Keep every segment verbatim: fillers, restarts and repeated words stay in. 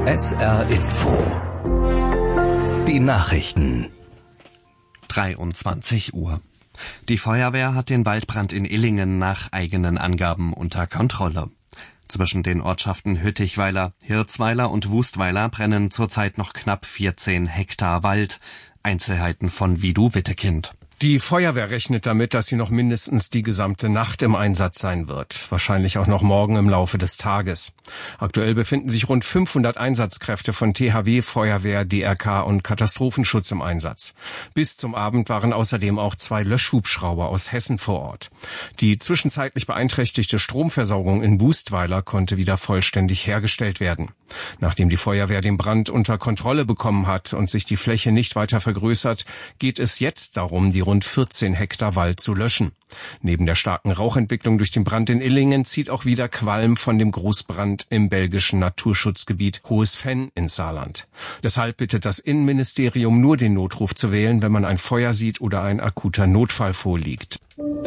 S R Info. Die Nachrichten. dreiundzwanzig Uhr. Die Feuerwehr hat den Waldbrand in Illingen nach eigenen Angaben unter Kontrolle. Zwischen den Ortschaften Hüttichweiler, Hirzweiler und Wustweiler brennen zurzeit noch knapp vierzehn Hektar Wald. Einzelheiten von Vidu Wittekind. Die Feuerwehr rechnet damit, dass sie noch mindestens die gesamte Nacht im Einsatz sein wird. Wahrscheinlich auch noch morgen im Laufe des Tages. Aktuell befinden sich rund fünfhundert Einsatzkräfte von T H W, Feuerwehr, D R K und Katastrophenschutz im Einsatz. Bis zum Abend waren außerdem auch zwei Löschhubschrauber aus Hessen vor Ort. Die zwischenzeitlich beeinträchtigte Stromversorgung in Wustweiler konnte wieder vollständig hergestellt werden. Nachdem die Feuerwehr den Brand unter Kontrolle bekommen hat und sich die Fläche nicht weiter vergrößert, geht es jetzt darum, die rund vierzehn Hektar Wald zu löschen. Neben der starken Rauchentwicklung durch den Brand in Illingen zieht auch wieder Qualm von dem Großbrand im belgischen Naturschutzgebiet Hohes Venn ins Saarland. Deshalb bittet das Innenministerium nur den Notruf zu wählen, wenn man ein Feuer sieht oder ein akuter Notfall vorliegt.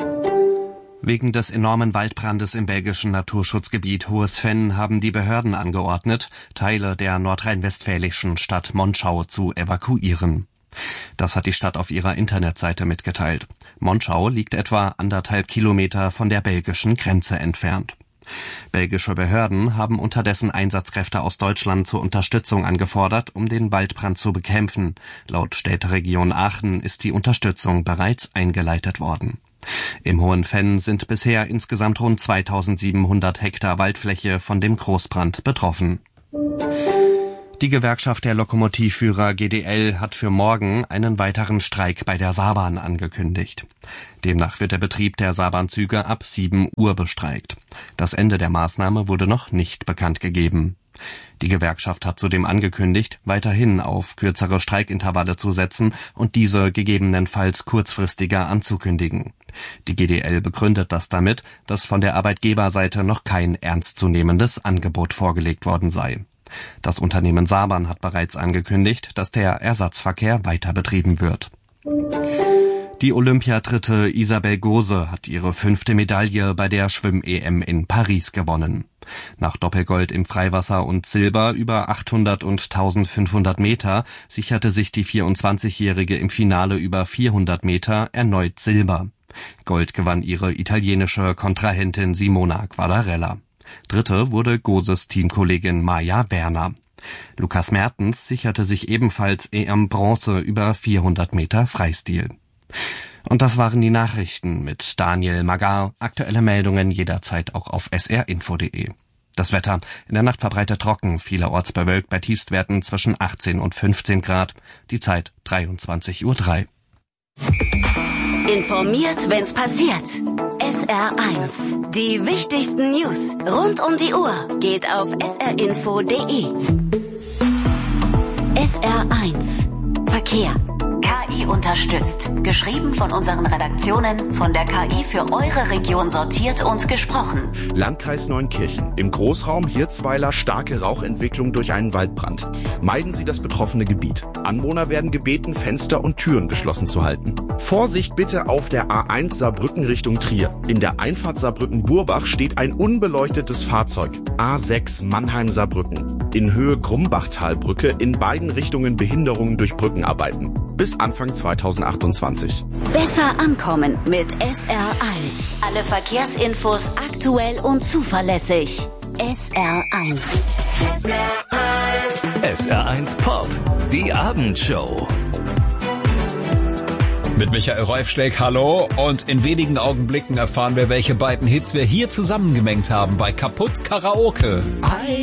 Wegen des enormen Waldbrandes im belgischen Naturschutzgebiet Hohes Venn haben die Behörden angeordnet, Teile der nordrhein-westfälischen Stadt Monschau zu evakuieren. Das hat die Stadt auf ihrer Internetseite mitgeteilt. Monschau liegt etwa anderthalb Kilometer von der belgischen Grenze entfernt. Belgische Behörden haben unterdessen Einsatzkräfte aus Deutschland zur Unterstützung angefordert, um den Waldbrand zu bekämpfen. Laut Städteregion Aachen ist die Unterstützung bereits eingeleitet worden. Im Hohen Venn sind bisher insgesamt rund zweitausendsiebenhundert Hektar Waldfläche von dem Großbrand betroffen. Die Gewerkschaft der Lokomotivführer G D L hat für morgen einen weiteren Streik bei der Saarbahn angekündigt. Demnach wird der Betrieb der Saarbahnzüge ab sieben Uhr bestreikt. Das Ende der Maßnahme wurde noch nicht bekannt gegeben. Die Gewerkschaft hat zudem angekündigt, weiterhin auf kürzere Streikintervalle zu setzen und diese gegebenenfalls kurzfristiger anzukündigen. Die G D L begründet das damit, dass von der Arbeitgeberseite noch kein ernstzunehmendes Angebot vorgelegt worden sei. Das Unternehmen Saarbahn hat bereits angekündigt, dass der Ersatzverkehr weiter betrieben wird. Die Olympiadritte Isabel Gose hat ihre fünfte Medaille bei der Schwimm-E M in Paris gewonnen. Nach Doppelgold im Freiwasser und Silber über achthundert und eintausendfünfhundert Meter sicherte sich die vierundzwanzigjährige im Finale über vierhundert Meter erneut Silber. Gold gewann ihre italienische Kontrahentin Simona Quadarella. Dritte wurde Goses Teamkollegin Maja Werner. Lukas Mertens sicherte sich ebenfalls E M-Bronze über vierhundert Meter Freistil. Und das waren die Nachrichten mit Daniel Magar. Aktuelle Meldungen jederzeit auch auf s r info punkt de. Das Wetter: in der Nacht verbreitet trocken, vielerorts bewölkt bei Tiefstwerten zwischen achtzehn und fünfzehn Grad. Die Zeit dreiundzwanzig Uhr drei. Informiert, wenn's passiert. S R eins. Die wichtigsten News rund um die Uhr geht auf s r info punkt de. S R eins. Verkehr. K I unterstützt. Geschrieben von unseren Redaktionen, von der K I für eure Region sortiert und gesprochen. Landkreis Neunkirchen. Im Großraum Hirzweiler starke Rauchentwicklung durch einen Waldbrand. Meiden Sie das betroffene Gebiet. Anwohner werden gebeten, Fenster und Türen geschlossen zu halten. Vorsicht bitte auf der A eins Saarbrücken Richtung Trier. In der Einfahrt Saarbrücken-Burbach steht ein unbeleuchtetes Fahrzeug. A sechs Mannheim-Saarbrücken. In Höhe Grumbachtalbrücke in beiden Richtungen Behinderungen durch Brückenarbeiten. Bis Anfang zweitausendachtundzwanzig. Besser ankommen mit S R eins. Alle Verkehrsinfos aktuell und zuverlässig. S R eins. S R eins. S R eins Pop. Die Abendshow. Mit Michael Reufschläg, hallo. Und in wenigen Augenblicken erfahren wir, welche beiden Hits wir hier zusammengemengt haben bei Kaputt Karaoke.